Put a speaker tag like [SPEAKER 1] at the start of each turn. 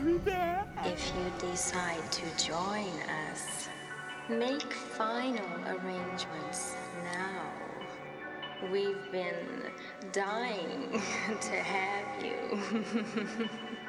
[SPEAKER 1] If you decide to join us, make final arrangements now. We've been dying to have you.